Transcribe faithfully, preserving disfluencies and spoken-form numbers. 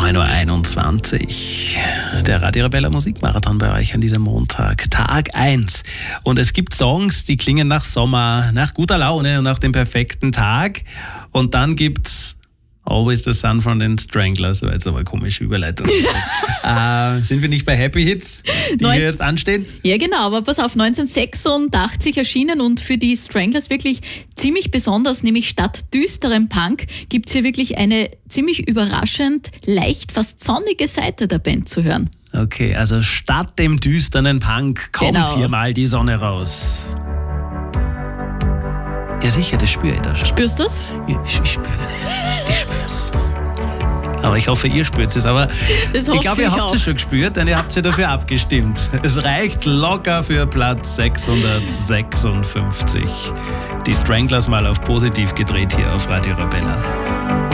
neun Uhr einundzwanzig. Der Radio Arabella Musikmarathon bei euch an diesem Montag, Tag eins. Und es gibt Songs, die klingen nach Sommer, nach guter Laune und nach dem perfekten Tag. Und dann gibt's Always the Sun von den Stranglers. Das war jetzt aber eine komische Überleitung. äh, sind wir nicht bei Happy Hits, die Neun- hier jetzt anstehen? Ja, genau, aber pass auf, neunzehnhundertsechsundachtzig erschienen und für die Stranglers wirklich ziemlich besonders, nämlich statt düsterem Punk gibt's hier wirklich eine ziemlich überraschend leicht, fast sonnige Seite der Band zu hören. Okay, also statt dem düsteren Punk kommt Genau. hier mal die Sonne raus. Ja sicher, das spüre ich da schon. Spürst du das? Ich, ich spüre es. Ich spüre es. Aber ich hoffe, ihr spürt es. Aber Das ich hoffe glaube, ihr ich habt auch. es schon gespürt, denn ihr habt es ja dafür abgestimmt. Es reicht locker für Platz sechshundertsechsundfünfzig. Die Stranglers mal auf positiv gedreht hier auf Radio Arabella.